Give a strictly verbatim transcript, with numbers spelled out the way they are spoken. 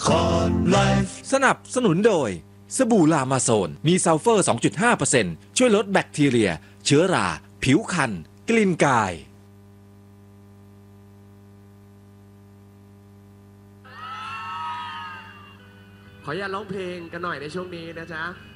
คอนไลฟ์สนับสนุนโดยสบู่ลามาโซนมีซัลเฟอร์ สองจุดห้าเปอร์เซ็นต์ ช่วยลดแบคทีเรียเชื้อราผิวคันกลิ่นกายขออนุญาตร้องเพลงกันหน่อยในช่วงนี้นะจ๊ะ